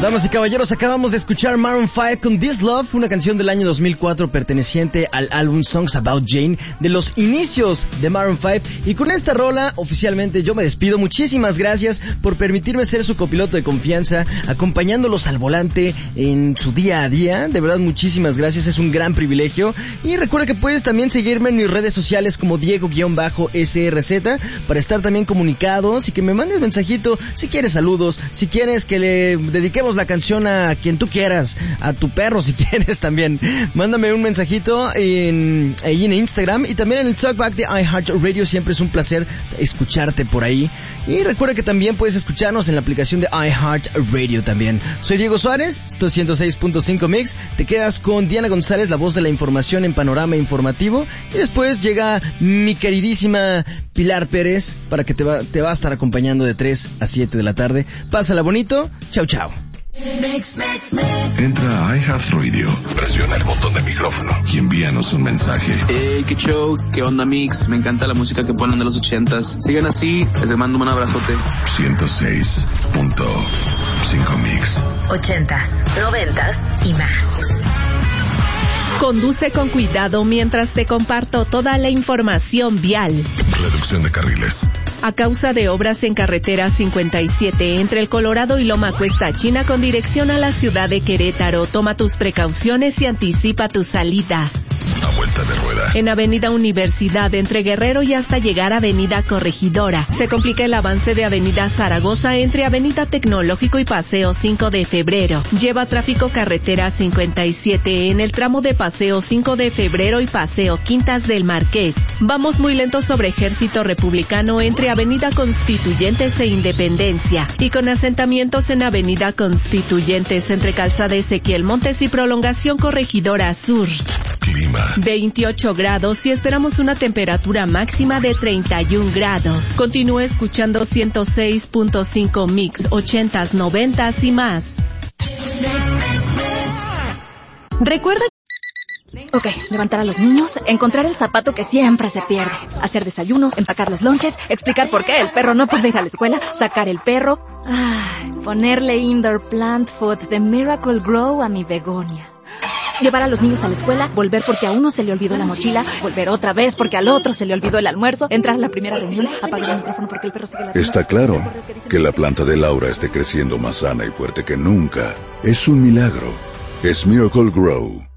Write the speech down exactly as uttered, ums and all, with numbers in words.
Damas y caballeros, acabamos de escuchar Maroon five con This Love, una canción del año dos mil cuatro perteneciente al álbum Songs About Jane, de los inicios de Maroon five. Y con esta rola, oficialmente yo me despido. Muchísimas gracias por permitirme ser su copiloto de confianza, acompañándolos al volante en su día a día. De verdad, muchísimas gracias, es un gran privilegio. Y recuerda que puedes también seguirme en mis redes sociales como Diego-S R Z para estar también comunicados y que me mandes mensajito si quieres saludos, si quieres que le dediquemos la canción a quien tú quieras, a tu perro si quieres también. Mándame un mensajito en, ahí en Instagram y también en el Talkback de iHeartRadio. Siempre es un placer escucharte por ahí. Y recuerda que también puedes escucharnos en la aplicación de iHeartRadio también. Soy Diego Suárez, esto es ciento seis punto cinco Mix. Te quedas con Diana González, la voz de la información en Panorama Informativo. Y después llega mi queridísima Pilar Pérez para que te va, te va a estar acompañando de tres a siete de la tarde. Pásala bonito. Chau, chau. Entra a iHeartRadio, presiona el botón de micrófono y envíanos un mensaje. Hey, qué show, qué onda Mix, me encanta la música que ponen de los ochentas. Sigan así, les mando un abrazote. ciento seis punto cinco Mix. Ochentas, noventas y más. Conduce con cuidado mientras te comparto toda la información vial. Reducción de carriles. A causa de obras en carretera cincuenta y siete entre el Colorado y Loma Cuesta China con dirección a la ciudad de Querétaro, toma tus precauciones y anticipa tu salida. A vuelta de rueda. En Avenida Universidad entre Guerrero y hasta llegar a Avenida Corregidora. Se complica el avance de Avenida Zaragoza entre Avenida Tecnológico y Paseo cinco de febrero. Lleva tráfico carretera cincuenta y siete en el tramo de Paseo cinco de febrero y Paseo Quintas del Marqués. Vamos muy lentos sobre Ejército Republicano entre Avenida Constituyentes e Independencia. Y con asentamientos en Avenida Constituyentes entre Calzada Ezequiel Montes y Prolongación Corregidora Sur. Clima. veintiocho grados y esperamos una temperatura máxima de treinta y un grados. Continúe escuchando ciento seis punto cinco Mix, ochentas, noventas y más. Recuerda. Ok, levantar a los niños, encontrar el zapato que siempre se pierde, hacer desayuno, empacar los lonches, explicar por qué el perro no puede ir a la escuela, sacar el perro, ay, ponerle indoor plant food de Miracle Grow a mi begonia. Llevar a los niños a la escuela, volver porque a uno se le olvidó la mochila, volver otra vez porque al otro se le olvidó el almuerzo, entrar a la primera reunión, apagar el micrófono porque el perro sigue ladrando. Está claro que la planta de Laura esté creciendo más sana y fuerte que nunca. Es un milagro. Es Miracle Grow.